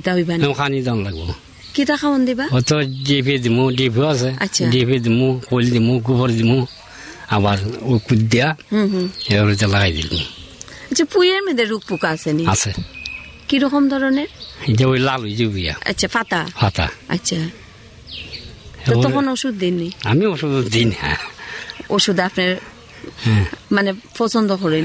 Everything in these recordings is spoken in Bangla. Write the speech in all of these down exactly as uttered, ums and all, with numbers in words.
কিতা হইবা খানি দাম লাগবো কিতা খাওয়ান দিবা অত ডিপি দিমু ডিপি আছে ডিপি দিমু কইল দিমু গোবর দিমু আবার ও কুদ্দিয়া হুম হুম এর যে লাগাই দিলু আচ্ছা পুয়ের মধ্যে রোগ পোকা আছে নি আছে কি রকম ধরনের যে ওই লাল হই যাবিয়া আচ্ছা পাতা পাতা আচ্ছা তো তখন ওষুধ দিননি আমি ওষুধ দিন হ্যাঁ ওষুধ আপনার মানে পছন্দ করেন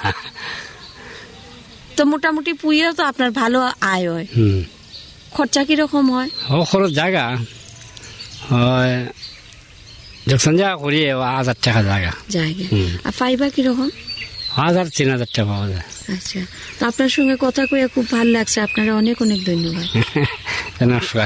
তো মোটামুটি পুইয়া তো আপনার ভালো আয় হয় খরচা কিরকম হয় ও খরচ জায়গা হয় যখন জায়গা করি হাজার টাকা জায়গা জায়গা আর পাইবা কিরকম হাজার তিন হাজার টাকা পাওয়া যায় আচ্ছা তো আপনার সঙ্গে কথা কয়ে খুব ভালো লাগছে আপনারা অনেক অনেক ধন্যবাদ নমস্কার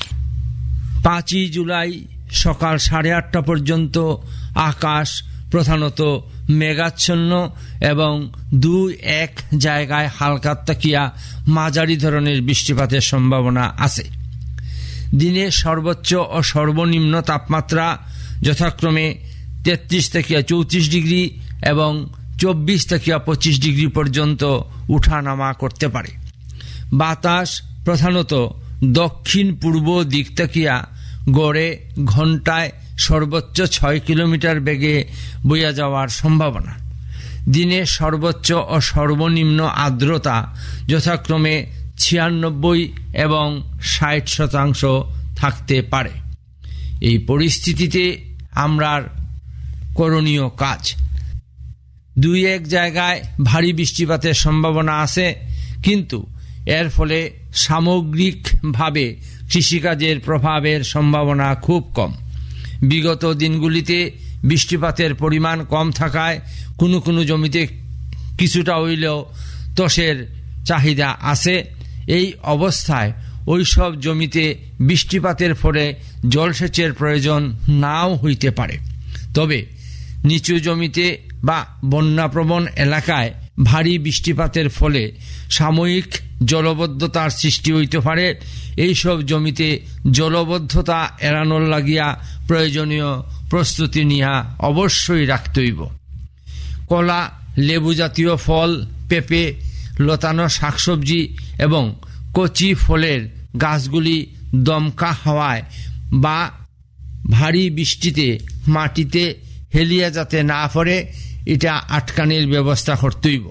পাঁচই জুলাই সকাল সাড়ে আটটা পর্যন্ত আকাশ প্রধানত মেঘাচ্ছন্ন এবং দুই এক জায়গায় হালকা তাকিয়া মাঝারি ধরনের বৃষ্টিপাতের সম্ভাবনা আছে। দিনে সর্বোচ্চ ও সর্বনিম্ন তাপমাত্রা যথাক্রমে তেত্রিশ থেকে চৌত্রিশ ডিগ্রি এবং চব্বিশ থেকে পঁচিশ ডিগ্রি পর্যন্ত উঠানামা করতে পারে। বাতাস প্রধানত দক্ষিণ পূর্ব দিক তাকিয়া গড়ে ঘন্টায় সর্বোচ্চ ছয় কিলোমিটার বেগে বইয়া যাওয়ার সম্ভাবনা। দিনে সর্বোচ্চ ও সর্বনিম্ন আর্দ্রতা যথাক্রমে ছিয়ানব্বই এবং ষাট শতাংশ থাকতে পারে। এই পরিস্থিতিতে আমরার করণীয় কাজ, দুই এক জায়গায় ভারী বৃষ্টিপাতের সম্ভাবনা আছে, কিন্তু এর ফলে সামগ্রিকভাবে কৃষিকাজের প্রভাবের সম্ভাবনা খুব কম। বিগত দিনগুলিতে বৃষ্টিপাতের পরিমাণ কম থাকায় কোনো কোনো জমিতে কিছুটা হইলেও তোষের চাহিদা আছে। এই অবস্থায় ওইসব জমিতে বৃষ্টিপাতের ফলে জলসেচের প্রয়োজন নাও হইতে পারে। তবে নিচু জমিতে বা বন্যাপ্রবণ এলাকায় ভারী বৃষ্টিপাতের ফলে সাময়িক জলবদ্ধতার সৃষ্টি হইতে পারে। এইসব জমিতে জলবদ্ধতা এড়ানোর লাগিয়া প্রয়োজনীয় প্রস্তুতি নিয়া অবশ্যই রাখতে হইব। কলা, লেবু জাতীয় ফল, পেঁপে, লতানো শাকসবজি এবং কচি ফলের গাছগুলি দমকা হাওয়ায় বা ভারী বৃষ্টিতে মাটিতে হেলিয়া যাতে না পড়ে, এটা আটকানির ব্যবস্থা করতে হইব।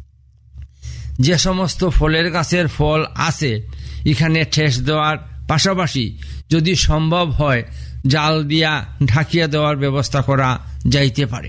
যে সমস্ত ফলের গাছের ফল আছে এখানে ঠেস দেওয়ার পাশাপাশি যদি সম্ভব হয় জাল দিয়া ঢাকিয়া দেওয়ার ব্যবস্থা করা যাইতে পারে।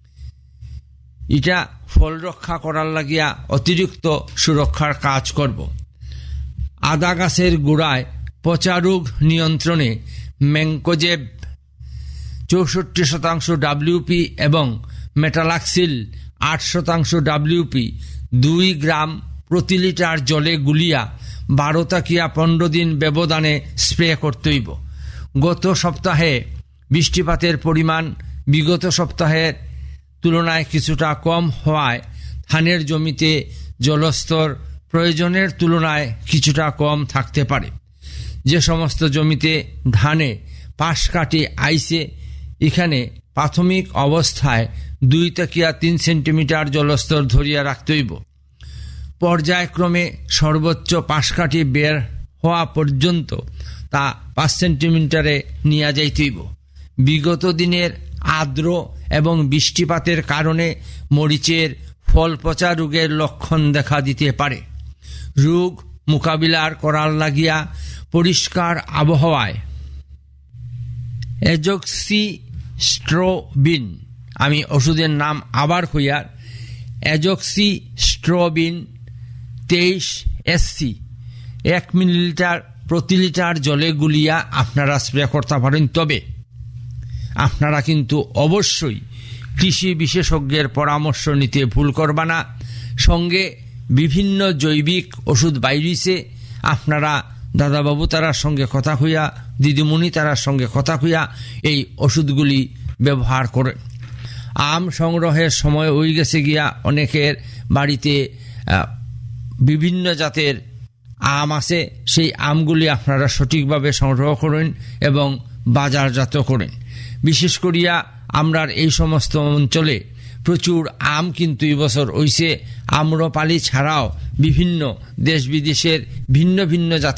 এটা ফল রক্ষা করার লাগিয়া অতিরিক্ত সুরক্ষার কাজ করব। আদা গাছের গোড়ায় পচা রোগ নিয়ন্ত্রণে ম্যাঙ্কোজেব চৌষট্টি শতাংশ ডাব্লিউপি এবং মেটালাক্সিল আট শতাংশ ডাব্লিউপি দুই গ্রাম প্রতি লিটার জলে গুলিয়া বারো তাকিয়া পনেরো দিন ব্যবধানে স্প্রে করতে হইব। গত সপ্তাহে বৃষ্টিপাতের পরিমাণ বিগত সপ্তাহের তুলনায় কিছুটা কম হওয়ায় ধানের জমিতে জলস্তর প্রয়োজনের তুলনায় কিছুটা কম থাকতে পারে। যে সমস্ত জমিতে ধানে পাশ কাটি আইসে এখানে প্রাথমিক অবস্থায় দুই তাকিয়া তিন সেন্টিমিটার জলস্তর ধরিয়া রাখতে হইব। পর্যায়ক্রমে সর্বোচ্চ পাশকাঠি বের হওয়া পর্যন্ত তা পাঁচ সেন্টিমিটারে নিয়ে যাইতে হইব। বিগত দিনের আর্দ্র এবং বৃষ্টিপাতের কারণে মরিচের ফল পচা রোগের লক্ষণ দেখা দিতে পারে। রোগ মোকাবিলার করার লাগিয়া পরিষ্কার আবহাওয়ায় এজক্সিস্ট্রোবিন, আমি ওষুধের নাম আবার কইয়ার, এজক্সিস্ট্রোবিন তেইশ এসসি এক মিলিলিটার প্রতি লিটার জলে গুলিয়া আপনারা স্প্রে করতে পারেন। তবে আপনারা কিন্তু অবশ্যই কৃষি বিশেষজ্ঞের পরামর্শ নিতে ভুল করবা না। সঙ্গে বিভিন্ন জৈবিক ওষুধ বাইরিছে, আপনারা দাদাবাবু তারার সঙ্গে কথা কইয়া, দিদিমণি তারার সঙ্গে কথা কইয়া এই ওষুধগুলি ব্যবহার করেন। আম সংগ্রহের সময় হয়ে গেছে গিয়া, অনেকের বাড়িতে বিভিন্ন জাতের আম আছে, সেই আমগুলি আপনারা সঠিকভাবে সংগ্রহ করেন এবং বাজারজাত করেন। বিশেষ করিয়া আমরার এই সমস্ত অঞ্চলে প্রচুর আম কিন্তু এবছর হইছে। আম্রপালি ছাড়াও বিভিন্ন দেশ বিদেশের ভিন্ন ভিন্ন জাতের